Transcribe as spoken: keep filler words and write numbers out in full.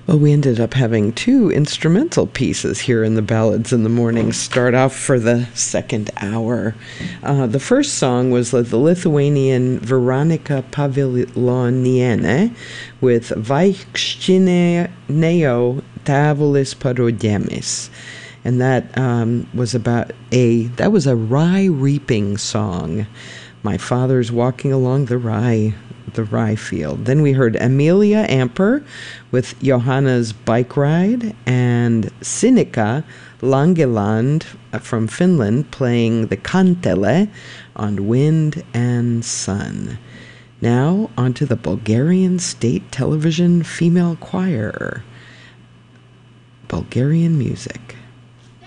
Well, we ended up having two instrumental pieces here in the Ballads in the Morning start off for the second hour. Uh, the first song was the Lithuanian Veronika Paviloniene with Vaikštinėjo tavolis parodėmis. And that um, was about a, that was a rye reaping song. My father's walking along the rye the rye field. Then we heard Amelia Amper with Johanna's Bike Ride, and Sinikka Langeland from Finland playing the Kantele on Wind and Sun. Now onto the Bulgarian State Television Female Choir. Bulgarian music.